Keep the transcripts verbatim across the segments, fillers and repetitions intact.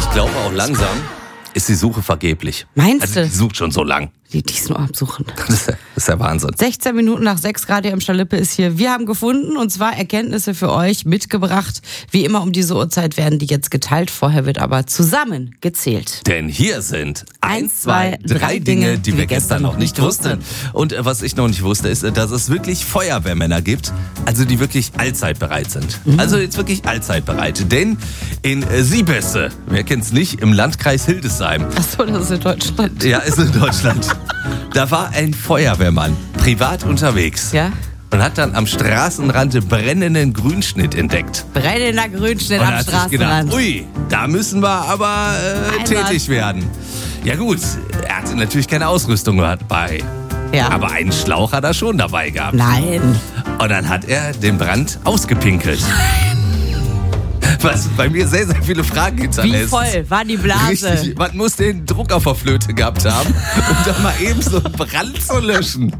Ich glaube auch langsam ist die Suche vergeblich. Meinst also, du? Die sucht schon so lang. Die, die ist nur absuchen. Das ist, das ist der Wahnsinn. sechzehn Minuten nach sechs Grad hier im Stadtlippe ist hier. Wir haben gefunden, und zwar Erkenntnisse für euch mitgebracht. Wie immer um diese Uhrzeit werden die jetzt geteilt. Vorher wird aber zusammen gezählt. Denn hier sind Eins, zwei, drei Dinge, die wir gestern noch nicht wussten. Und äh, was ich noch nicht wusste, ist, äh, dass es wirklich Feuerwehrmänner gibt, also die wirklich allzeitbereit sind. Mhm. Also jetzt wirklich allzeitbereit. Denn in äh, Siebesse, wer kennt's nicht, im Landkreis Hildesheim. Ach so, das ist in Deutschland. Ja, ist in Deutschland. Da war ein Feuerwehrmann privat unterwegs. Ja? Und hat dann am Straßenrand brennenden Grünschnitt entdeckt. Brennender Grünschnitt Und am hat sich gedacht, Straßenrand. ui, da müssen wir aber äh, tätig werden. Ja gut, er hatte natürlich keine Ausrüstung dabei. Ja. Aber einen Schlauch hat er schon dabei gehabt. Nein. Und dann hat er den Brand ausgepinkelt. Was bei mir sehr, sehr viele Fragen Wie hinterlässt. voll war die Blase? Richtig, man muss den Druck auf der Flöte gehabt haben, um da mal eben so einen Brand zu löschen.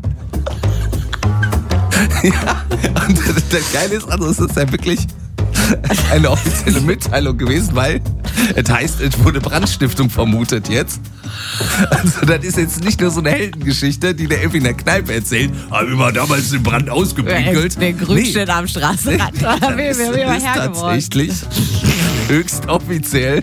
Ja, und das Geile ist, also es ist ja wirklich eine offizielle Mitteilung gewesen, weil es heißt, es wurde Brandstiftung vermutet jetzt. Also das ist jetzt nicht nur so eine Heldengeschichte, die der irgendwie in der Kneipe erzählt, haben wir damals den Brand ausgepinkelt. Der Grünschnitt nee. am Straßenrand. Nee, Da das wäre ist, mir wieder ist hergeworden. tatsächlich höchst offiziell.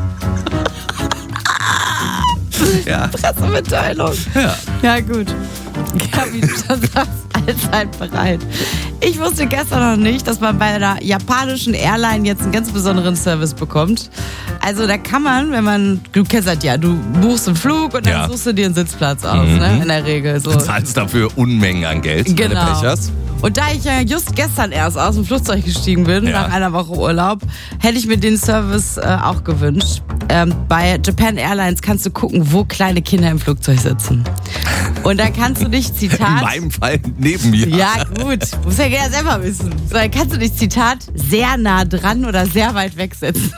Ja. Pressemitteilung. Ja. Ja, gut. Ja, wie du das sagst, allzeit bereit. Ich wusste gestern noch nicht, dass man bei einer japanischen Airline jetzt einen ganz besonderen Service bekommt. Also da kann man, wenn man, du kennst das ja, du buchst einen Flug und dann Ja. suchst du dir einen Sitzplatz aus, Mhm. ne? In der Regel. So. Du zahlst dafür Unmengen an Geld, wenn du Genau. Pech hast. Und da ich ja just gestern erst aus dem Flugzeug gestiegen bin, Ja. nach einer Woche Urlaub, hätte ich mir den Service äh, auch gewünscht. Ähm, bei Japan Airlines kannst du gucken, wo kleine Kinder im Flugzeug sitzen. Und dann kannst du dich, In Zitat... meinem Fall neben mir. Ja, gut. Muss ja jeder selber wissen. So, dann kannst du dich, Zitat, sehr nah dran oder sehr weit wegsetzen.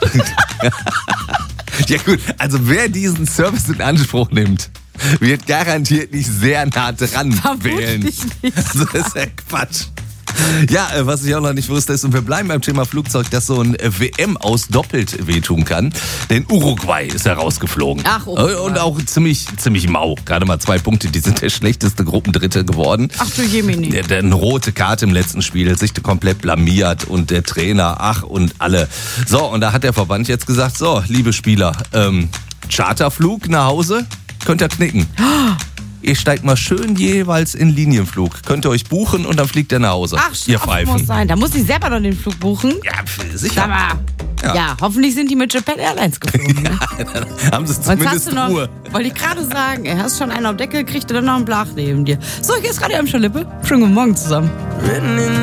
Ja gut, also wer diesen Service in Anspruch nimmt, wird garantiert nicht sehr nah dran Vermutlich wählen. nicht. Also das ist ja Quatsch. Ja, äh, was ich auch noch nicht wusste ist, und wir bleiben beim Thema Flugzeug, dass so ein W M aus doppelt wehtun kann. Denn Uruguay ist herausgeflogen. Ach, Uruguay. Und auch ziemlich, ziemlich mau. Gerade mal zwei Punkte, die sind der schlechteste Gruppendritte geworden. Ach du Jemini. Der, der eine rote Karte im letzten Spiel, sich komplett blamiert und der Trainer, ach und alle. So, und da hat der Verband jetzt gesagt, so, liebe Spieler, ähm, Charterflug nach Hause, könnt ihr knicken. Ihr steigt mal schön jeweils in Linienflug. Könnt ihr euch buchen und dann fliegt ihr nach Hause. Ach, ihr Strafe Pfeifen. muss sein. Da muss ich selber noch den Flug buchen. Ja, sicher. Sag mal. Ja. Ja. Hoffentlich sind die mit Japan Airlines geflogen. Ne? Haben sie Sonst zumindest hast du noch, Ruhe. wollte ich gerade sagen, ey, hast schon einen auf Deckel gekriegt und dann noch einen Blach neben dir. So, hier ist Radio am Schalippe. Schönen guten Morgen zusammen.